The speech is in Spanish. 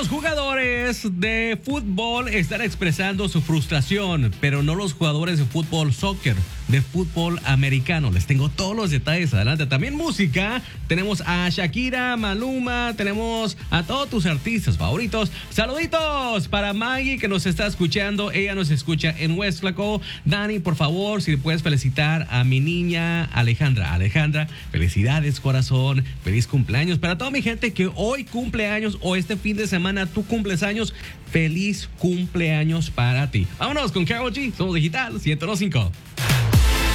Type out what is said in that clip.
Los jugadores de fútbol están expresando su frustración, pero no los jugadores de fútbol soccer, de fútbol americano. Les tengo todos los detalles adelante. También música. Tenemos a Shakira, Maluma, tenemos a todos tus artistas favoritos. Saluditos para Maggie que nos está escuchando. Ella nos escucha en Westlaco. Dani, por favor, si le puedes felicitar a mi niña Alejandra. Alejandra, felicidades, corazón. Feliz cumpleaños. Para toda mi gente que hoy cumple años o este fin de semana tú cumples años, feliz cumpleaños para ti. Vámonos con Karol G. Somos Digital 105.